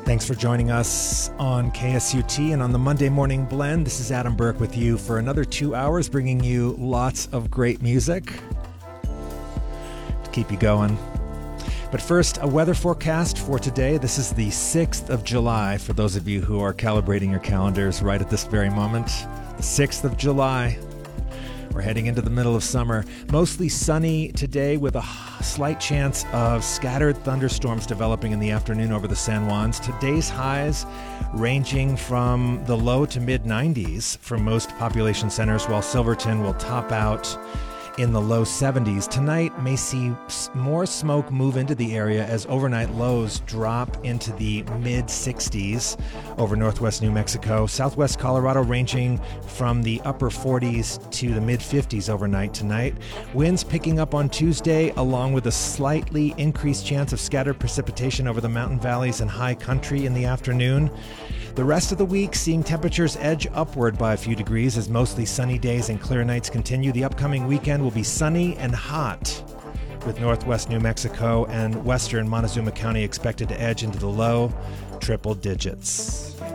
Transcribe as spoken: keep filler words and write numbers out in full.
Thanks for joining us on K S U T and on the Monday Morning Blend. This is Adam Burke with you for another two hours, bringing you lots of great music to keep you going. But first, a weather forecast for today. This is the sixth of July, for those of you who are calibrating your calendars right at this very moment. The sixth of July. We're heading into the middle of summer. Mostly sunny today with a slight chance of scattered thunderstorms developing in the afternoon over the San Juans. Today's highs ranging from the low to mid nineties for most population centers, while Silverton will top out in the low seventies. Tonight may see more smoke move into the area as overnight lows drop into the mid sixties over northwest New Mexico. Southwest Colorado ranging from the upper forties to the mid fifties overnight tonight. Winds picking up on Tuesday, along with a slightly increased chance of scattered precipitation over the mountain valleys and high country in the afternoon. The rest of the week seeing temperatures edge upward by a few degrees as mostly sunny days and clear nights continue. The upcoming weekend will be sunny and hot, with northwest New Mexico and western Montezuma County expected to edge into the low triple digits.